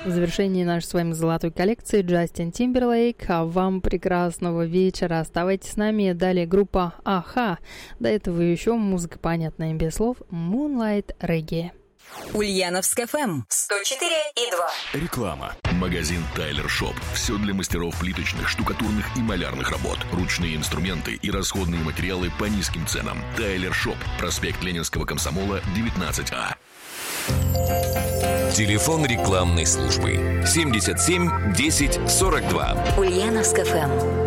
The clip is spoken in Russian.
В завершении нашей с вами золотой коллекции Джастин Тимберлейк. А вам прекрасного вечера. Оставайтесь с нами. Далее группа Аха. До этого еще музыка, понятная без слов. Moonlight Reggae. Ульяновск ФМ 104,2. Реклама. Магазин Тайлер Шоп. Все для мастеров плиточных, штукатурных и малярных работ. Ручные инструменты и расходные материалы по низким ценам. Тайлер Шоп. Проспект Ленинского комсомола, 19А. Телефон рекламной службы 77 10 42. Ульяновск ФМ.